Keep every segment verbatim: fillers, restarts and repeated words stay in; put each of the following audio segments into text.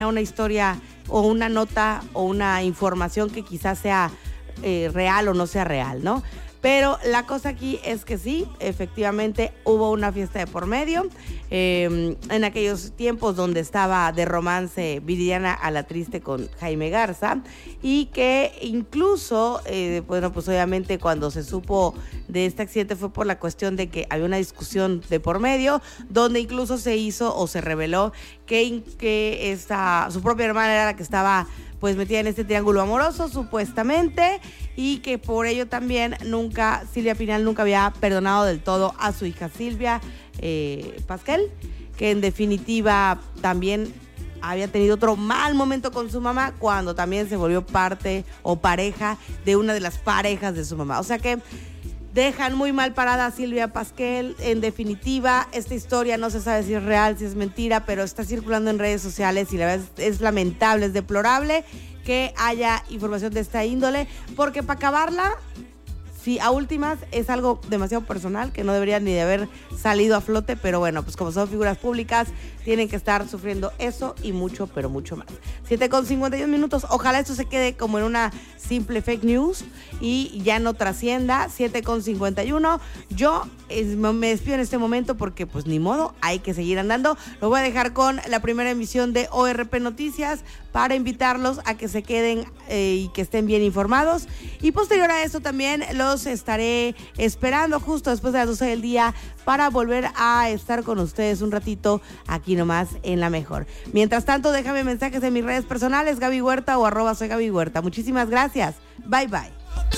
una historia o una nota o una información que quizás sea eh, real o no sea real, ¿no? Pero la cosa aquí es que sí, efectivamente hubo una fiesta de por medio. Eh, en aquellos tiempos donde estaba de romance Viridiana Alatriste con Jaime Garza, y que incluso, eh, bueno, pues obviamente cuando se supo de este accidente fue por la cuestión de que había una discusión de por medio, donde incluso se hizo o se reveló que, que esta, su propia hermana era la que estaba pues metida en este triángulo amoroso, supuestamente, y que por ello también nunca, Silvia Pinal nunca había perdonado del todo a su hija Silvia eh, Pasquel, que en definitiva también había tenido otro mal momento con su mamá cuando también se volvió parte o pareja de una de las parejas de su mamá. O sea que dejan muy mal parada a Silvia Pasquel. En definitiva, esta historia no se sabe si es real, si es mentira, pero está circulando en redes sociales y la verdad es, es lamentable, es deplorable que haya información de esta índole, porque para acabarla, sí, a últimas es algo demasiado personal que no debería ni de haber salido a flote, pero bueno, pues como son figuras públicas, tienen que estar sufriendo eso y mucho, pero mucho más. siete con cincuenta y un minutos, ojalá esto se quede como en una simple fake news y ya no trascienda. Siete con cincuenta y uno, yo es, me despido en este momento porque pues ni modo, hay que seguir andando. Lo voy a dejar con la primera emisión de O R P Noticias para invitarlos a que se queden eh, y que estén bien informados, y posterior a eso también los estaré esperando justo después de las doce del día para volver a estar con ustedes un ratito aquí nomás en La Mejor. Mientras tanto, déjame mensajes en mis redes personales, Gaby Huerta o arroba soy Gaby Huerta. Muchísimas gracias. Bye, bye.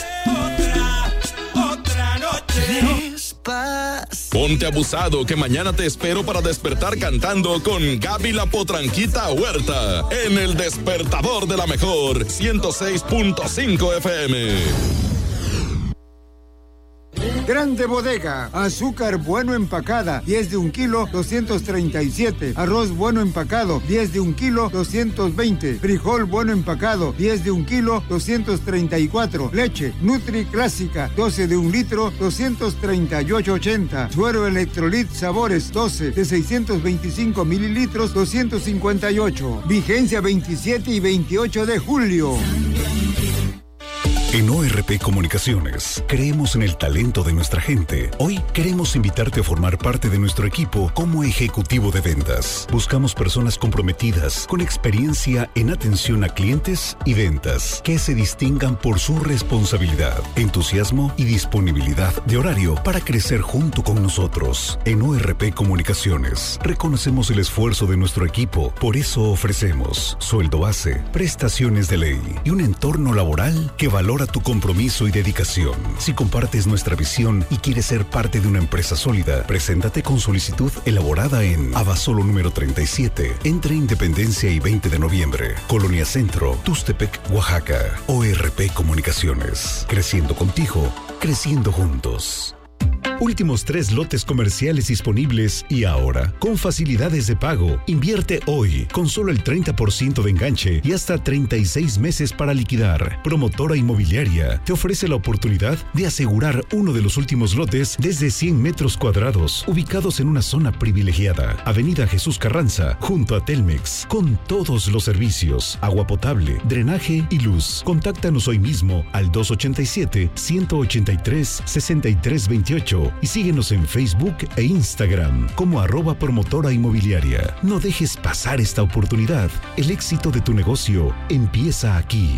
Otra, otra noche. Ponte abusado que mañana te espero para despertar cantando con Gaby la Potranquita Huerta en el despertador de La Mejor ciento seis punto cinco F M. Grande Bodega, azúcar bueno empacada, diez de un kilo, doscientos treinta y siete. Arroz bueno empacado, diez de un kilo, doscientos veinte. Frijol bueno empacado, diez de un kilo, doscientos treinta y cuatro. Leche Nutri Clásica, doce de un litro, doscientos treinta y ocho ochenta. Suero Electrolit Sabores, doce de seiscientos veinticinco mililitros, doscientos cincuenta y ocho. Vigencia veintisiete y veintiocho de julio. En O R P Comunicaciones, creemos en el talento de nuestra gente. Hoy queremos invitarte a formar parte de nuestro equipo como ejecutivo de ventas. Buscamos personas comprometidas, con experiencia en atención a clientes y ventas, que se distingan por su responsabilidad, entusiasmo y disponibilidad de horario para crecer junto con nosotros. En O R P Comunicaciones, reconocemos el esfuerzo de nuestro equipo, por eso ofrecemos sueldo base, prestaciones de ley y un entorno laboral que valora tu compromiso y dedicación. Si compartes nuestra visión y quieres ser parte de una empresa sólida, preséntate con solicitud elaborada en Abasolo número treinta y siete, entre Independencia y veinte de noviembre, Colonia Centro, Tustepec, Oaxaca. O R P Comunicaciones. Creciendo contigo, creciendo juntos. Últimos tres lotes comerciales disponibles y ahora con facilidades de pago. Invierte hoy con solo el treinta por ciento de enganche y hasta treinta y seis meses para liquidar. Promotora Inmobiliaria te ofrece la oportunidad de asegurar uno de los últimos lotes desde cien metros cuadrados, ubicados en una zona privilegiada. Avenida Jesús Carranza, junto a Telmex, con todos los servicios, agua potable, drenaje y luz. Contáctanos hoy mismo al dos ochenta y siete, ciento ochenta y tres, sesenta y tres veintiocho y síguenos en Facebook e Instagram como arroba promotora inmobiliaria. No dejes pasar esta oportunidad. El éxito de tu negocio empieza aquí.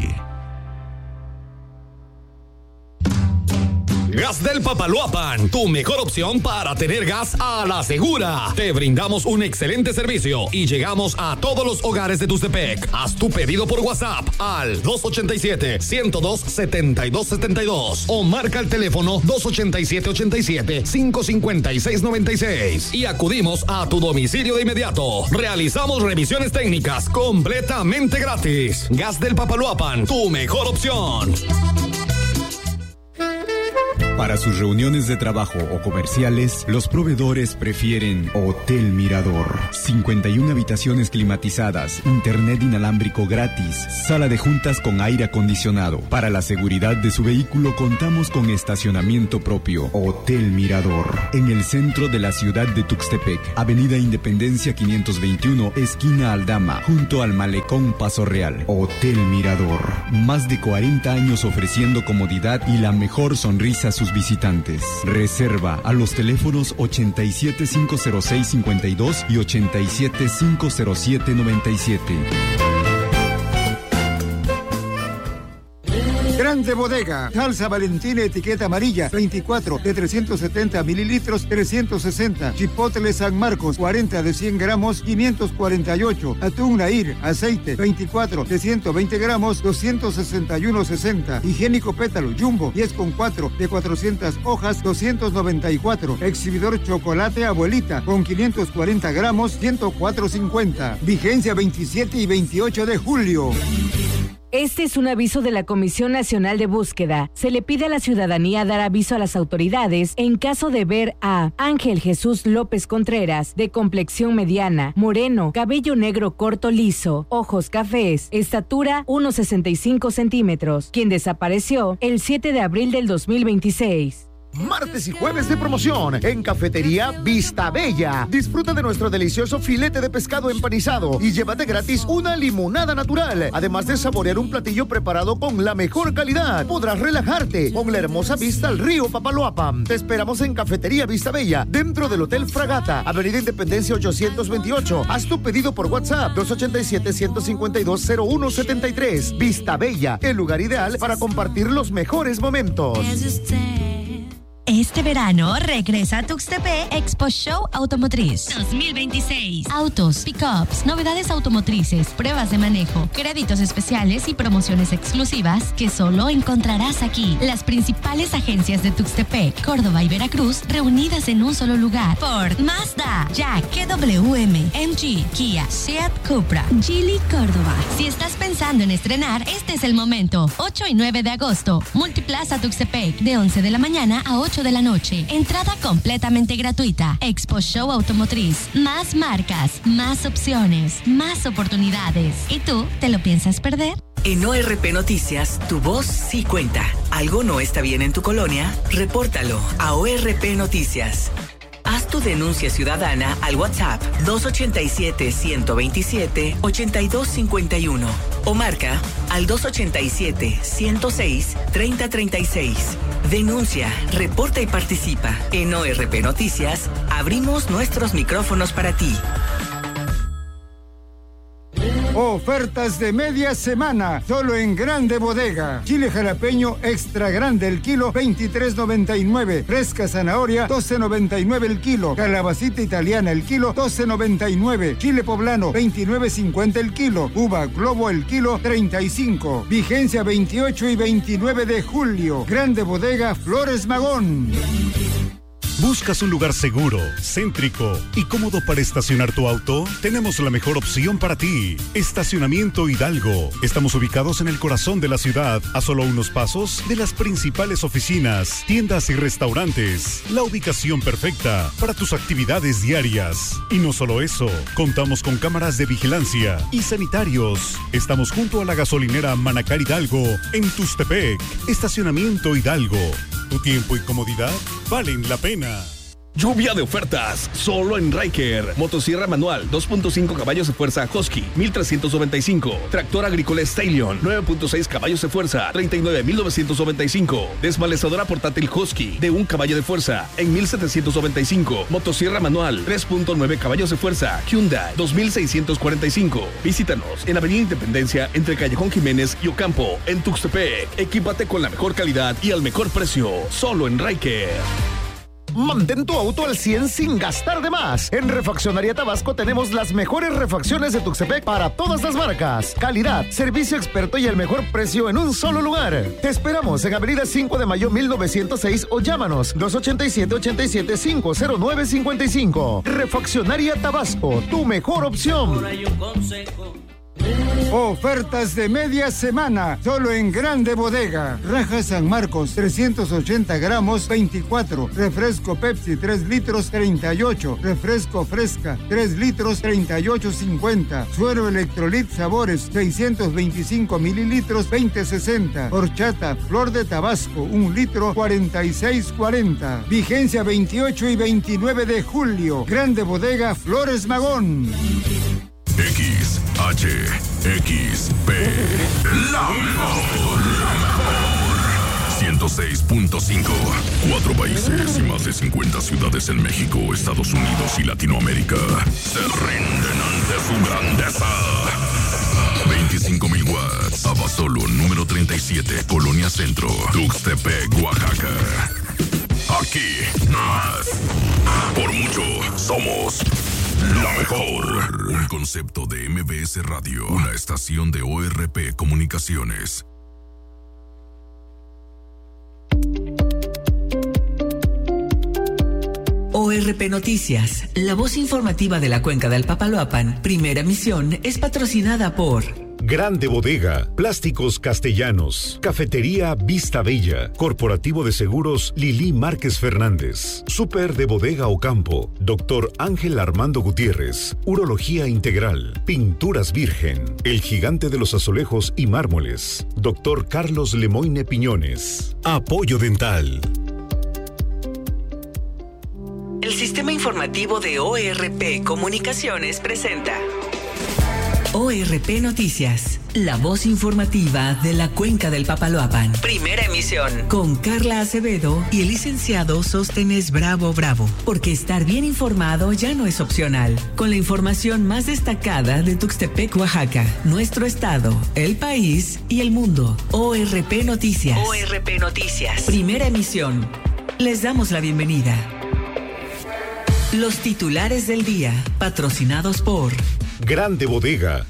Gas del Papaloapan, tu mejor opción para tener gas a la segura. Te brindamos un excelente servicio y llegamos a todos los hogares de Tustepec. Haz tu pedido por WhatsApp al dos ochenta y siete, ciento dos, setenta y dos setenta y dos o marca el teléfono dos ochenta y siete, ochenta y siete, cinco cincuenta y seis noventa y seis y acudimos a tu domicilio de inmediato. Realizamos revisiones técnicas completamente gratis. Gas del Papaloapan, tu mejor opción. Para sus reuniones de trabajo o comerciales, los proveedores prefieren Hotel Mirador. cincuenta y una habitaciones climatizadas, internet inalámbrico gratis, sala de juntas con aire acondicionado. Para la seguridad de su vehículo contamos con estacionamiento propio. Hotel Mirador. En el centro de la ciudad de Tuxtepec, Avenida Independencia quinientos veintiuno, esquina Aldama, junto al Malecón Paso Real. Hotel Mirador. Más de cuarenta años ofreciendo comodidad y la mejor sonrisa a sus visitantes. Reserva a los teléfonos ochenta y siete, cinco cero seis, cincuenta y dos y ochenta y siete, cinco cero siete, noventa y siete. Grande Bodega, salsa Valentina etiqueta amarilla, veinticuatro de trescientos setenta mililitros, trescientos sesenta. Chipotle San Marcos, cuarenta de cien gramos, quinientos cuarenta y ocho. Atún Nair, aceite, veinticuatro de ciento veinte gramos, doscientos sesenta y uno sesenta. Higiénico Pétalo, Jumbo, diez con cuatro de cuatrocientas hojas, doscientos noventa y cuatro. Exhibidor Chocolate Abuelita, con quinientos cuarenta gramos, ciento cuatro cincuenta. Vigencia veintisiete y veintiocho de julio. Este es un aviso de la Comisión Nacional de Búsqueda. Se le pide a la ciudadanía dar aviso a las autoridades en caso de ver a Ángel Jesús López Contreras, de complexión mediana, moreno, cabello negro corto liso, ojos cafés, estatura uno sesenta y cinco centímetros, quien desapareció el siete de abril del dos mil veintiséis. Martes y jueves de promoción en Cafetería Vista Bella. Disfruta de nuestro delicioso filete de pescado empanizado y llévate gratis una limonada natural. Además de saborear un platillo preparado con la mejor calidad, podrás relajarte con la hermosa vista al río Papaloapan. Te esperamos en Cafetería Vista Bella, dentro del Hotel Fragata, Avenida Independencia ochocientos veintiocho. Haz tu pedido por WhatsApp dos ochenta y siete, ciento cincuenta y dos, cero uno setenta y tres. Vista Bella, el lugar ideal para compartir los mejores momentos. Este verano regresa a Tuxtepec Expo Show Automotriz dos mil veintiséis. Autos, pickups, novedades automotrices, pruebas de manejo, créditos especiales y promociones exclusivas que solo encontrarás aquí. Las principales agencias de Tuxtepec, Córdoba y Veracruz reunidas en un solo lugar. Ford, Mazda, Jack, K W M, M G, Kia, Seat, Cupra, Geely, Córdoba. Si estás pensando en estrenar, este es el momento. ocho y nueve de agosto, Multiplaza Tuxtepec, de once de la mañana a ocho de la noche. Entrada completamente gratuita. Expo Show Automotriz. Más marcas, más opciones, más oportunidades. ¿Y tú, te lo piensas perder? En O R P Noticias, tu voz sí cuenta. ¿Algo no está bien en tu colonia? Repórtalo a O R P Noticias. Haz tu denuncia ciudadana al WhatsApp dos ochenta y siete, ciento veintisiete, ochenta y dos cincuenta y uno o marca al dos ochenta y siete, ciento seis, treinta treinta y seis. Denuncia, reporta y participa. En O R P Noticias, abrimos nuestros micrófonos para ti. Ofertas de media semana, solo en Grande Bodega. Chile jalapeño extra grande el kilo, veintitrés noventa y nueve. Fresca zanahoria, doce noventa y nueve el kilo. Calabacita italiana el kilo, doce noventa y nueve. Chile poblano, veintinueve cincuenta el kilo. Uva globo el kilo, treinta y cinco. Vigencia veintiocho y veintinueve de julio. Grande Bodega Flores Magón. ¿Buscas un lugar seguro, céntrico y cómodo para estacionar tu auto? Tenemos la mejor opción para ti. Estacionamiento Hidalgo. Estamos ubicados en el corazón de la ciudad, a solo unos pasos de las principales oficinas, tiendas y restaurantes. La ubicación perfecta para tus actividades diarias. Y no solo eso, contamos con cámaras de vigilancia y sanitarios. Estamos junto a la gasolinera Manacar Hidalgo, en Tuxtepec. Estacionamiento Hidalgo. Tu tiempo y comodidad valen la pena. Lluvia de ofertas, solo en Ryker. Motosierra manual, dos punto cinco caballos de fuerza Husky, mil trescientos noventa y cinco. Tractor agrícola Stallion, nueve punto seis caballos de fuerza, treinta y nueve mil novecientos noventa y cinco. Desmalezadora portátil Husky, de un caballo de fuerza, en mil setecientos noventa y cinco. Motosierra manual, tres punto nueve caballos de fuerza, Hyundai, dos mil seiscientos cuarenta y cinco. Visítanos en Avenida Independencia, entre Callejón Jiménez y Ocampo, en Tuxtepec. Equípate con la mejor calidad y al mejor precio, solo en Ryker. Mantén tu auto al cien sin gastar de más. En Refaccionaría Tabasco tenemos las mejores refacciones de Tuxtepec para todas las marcas. Calidad, servicio experto y el mejor precio en un solo lugar. Te esperamos en Avenida cinco de mayo mil novecientos seis o llámanos dos ochenta y siete, ochenta y siete, cinco cero nueve cincuenta y cinco. Refaccionaria Tabasco, tu mejor opción. Por ahí un consejo Ofertas de media semana, solo en Grande Bodega. Raja San Marcos, trescientos ochenta gramos, veinticuatro. Refresco Pepsi, tres litros, treinta y ocho. Refresco Fresca, tres litros, treinta y ocho cincuenta. Suero Electrolit Sabores, seiscientos veinticinco mililitros, veinte sesenta. Horchata Flor de Tabasco, un litro, cuarenta y seis cuarenta. Vigencia veintiocho y veintinueve de julio. Grande Bodega Flores Magón. X, H, X, P, la mejor, la mejor. ciento seis punto cinco. Cuatro países y más de cincuenta ciudades en México, Estados Unidos y Latinoamérica se rinden ante su grandeza. veinticinco mil watts. Abasolo, número treinta y siete, Colonia Centro, Tuxtepec, Oaxaca. Aquí, más. Por mucho, somos la mejor. Un concepto de M B S Radio, una estación de O R P Comunicaciones. O R P Noticias, la voz informativa de la Cuenca del Papaloapan, primera emisión, es patrocinada por Grande Bodega, Plásticos Castellanos, Cafetería Vista Bella, Corporativo de Seguros Lili Márquez Fernández, Súper de Bodega Ocampo, Doctor Ángel Armando Gutiérrez, Urología Integral, Pinturas Virgen, El Gigante de los Azulejos y Mármoles, Doctor Carlos Lemoine Piñones, Apoyo Dental. El sistema informativo de O R P Comunicaciones presenta O R P Noticias, la voz informativa de la Cuenca del Papaloapan. Primera emisión, con Carla Acevedo y el licenciado Sóstenes Bravo Bravo. Porque estar bien informado ya no es opcional. Con la información más destacada de Tuxtepec, Oaxaca, nuestro estado, el país y el mundo. O R P Noticias. O R P Noticias. Primera emisión. Les damos la bienvenida. Los titulares del día, patrocinados por Grande Bodega.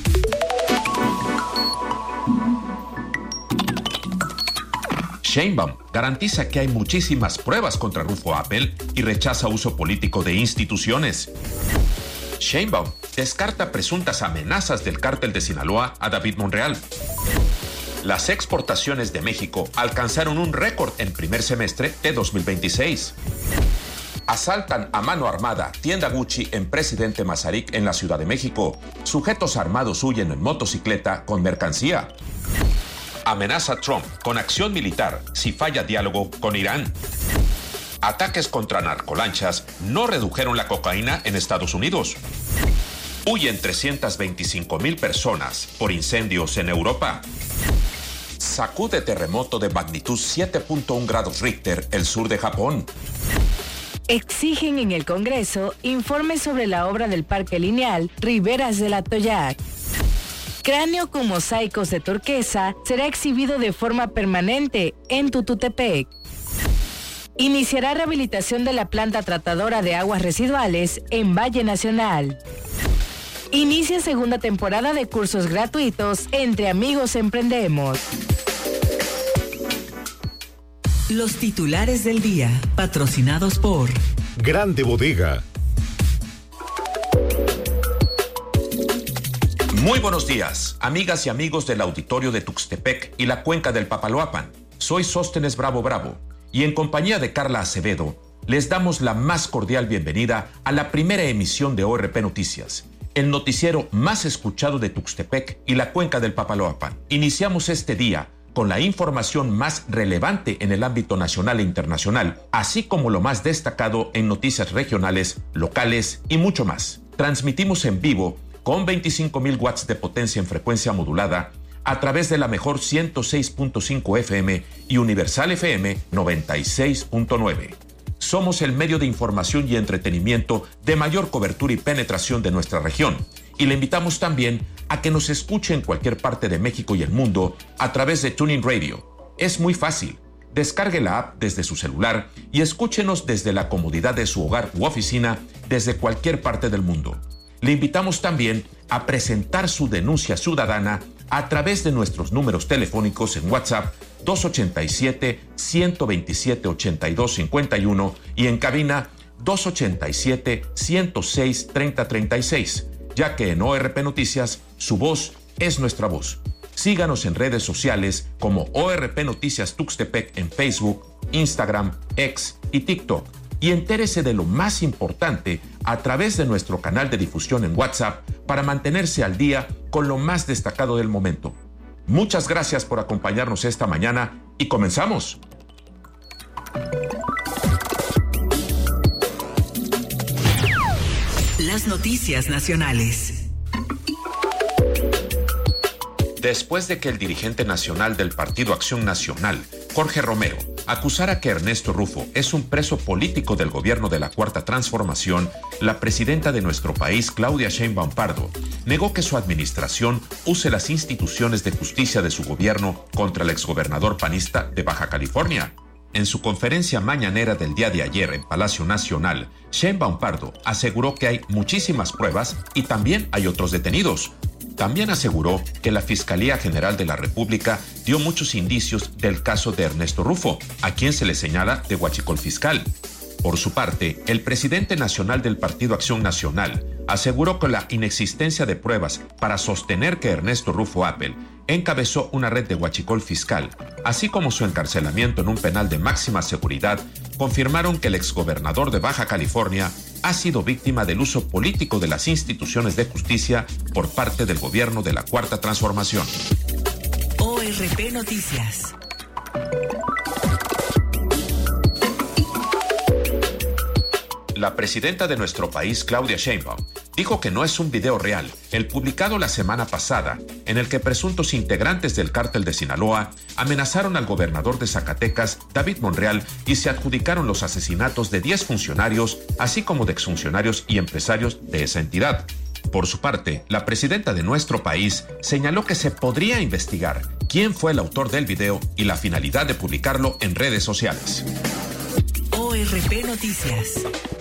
Sheinbaum garantiza que hay muchísimas pruebas contra Rufo Appel y rechaza uso político de instituciones. Sheinbaum descarta presuntas amenazas del cártel de Sinaloa a David Monreal. Las exportaciones de México alcanzaron un récord en primer semestre de dos mil veintiséis. Asaltan a mano armada tienda Gucci en Presidente Mazarik en la Ciudad de México. Sujetos armados huyen en motocicleta con mercancía. Amenaza Trump con acción militar si falla diálogo con Irán. Ataques contra narcolanchas no redujeron la cocaína en Estados Unidos. Huyen trescientas veinticinco mil personas por incendios en Europa. Sacude terremoto de magnitud siete punto uno grados Richter el sur de Japón. Exigen en el Congreso informes sobre la obra del Parque Lineal Riberas del Atoyac. Cráneo con mosaicos de turquesa será exhibido de forma permanente en Tututepec. Iniciará rehabilitación de la planta tratadora de aguas residuales en Valle Nacional. Inicia segunda temporada de cursos gratuitos Entre Amigos Emprendemos. Los titulares del día, patrocinados por Grande Bodega. Muy buenos días, amigas y amigos del auditorio de Tuxtepec y la Cuenca del Papaloapan. Soy Sóstenes Bravo Bravo y en compañía de Carla Acevedo les damos la más cordial bienvenida a la primera emisión de O R P Noticias, el noticiero más escuchado de Tuxtepec y la Cuenca del Papaloapan. Iniciamos este día con la información más relevante en el ámbito nacional e internacional, así como lo más destacado en noticias regionales, locales y mucho más. Transmitimos en vivo con veinticinco mil watts de potencia en frecuencia modulada a través de la mejor ciento seis punto cinco F M y Universal F M noventa y seis punto nueve. Somos el medio de información y entretenimiento de mayor cobertura y penetración de nuestra región. Y le invitamos también a que nos escuche en cualquier parte de México y el mundo a través de TuneIn Radio. Es muy fácil. Descargue la app desde su celular y escúchenos desde la comodidad de su hogar u oficina desde cualquier parte del mundo. Le invitamos también a presentar su denuncia ciudadana a través de nuestros números telefónicos en WhatsApp dos ochenta y siete, ciento veintisiete, ochenta y dos cincuenta y uno y en cabina dos ochenta y siete, ciento seis, treinta treinta y seis. ya que en O R P Noticias su voz es nuestra voz. Síganos en redes sociales como O R P Noticias Tuxtepec en Facebook, Instagram, X y TikTok. Y entérese de lo más importante a través de nuestro canal de difusión en WhatsApp para mantenerse al día con lo más destacado del momento. Muchas gracias por acompañarnos esta mañana y comenzamos. Las noticias nacionales. Después de que el dirigente nacional del Partido Acción Nacional, Jorge Romero, acusara que Ernesto Rufo es un preso político del gobierno de la Cuarta Transformación, la presidenta de nuestro país, Claudia Sheinbaum Pardo, negó que su administración use las instituciones de justicia de su gobierno contra el exgobernador panista de Baja California. En su conferencia mañanera del día de ayer en Palacio Nacional, Sheinbaum Pardo aseguró que hay muchísimas pruebas y también hay otros detenidos. También aseguró que la Fiscalía General de la República dio muchos indicios del caso de Ernesto Rufo, a quien se le señala de huachicol fiscal. Por su parte, el presidente nacional del Partido Acción Nacional aseguró que la inexistencia de pruebas para sostener que Ernesto Rufo Appel encabezó una red de huachicol fiscal, así como su encarcelamiento en un penal de máxima seguridad, confirmaron que el exgobernador de Baja California ha sido víctima del uso político de las instituciones de justicia por parte del gobierno de la Cuarta Transformación. O R P Noticias. La presidenta de nuestro país, Claudia Sheinbaum, dijo que no es un video real, el publicado la semana pasada, en el que presuntos integrantes del cártel de Sinaloa amenazaron al gobernador de Zacatecas, David Monreal, y se adjudicaron los asesinatos de diez funcionarios, así como de exfuncionarios y empresarios de esa entidad. Por su parte, la presidenta de nuestro país señaló que se podría investigar quién fue el autor del video y la finalidad de publicarlo en redes sociales. O R P Noticias.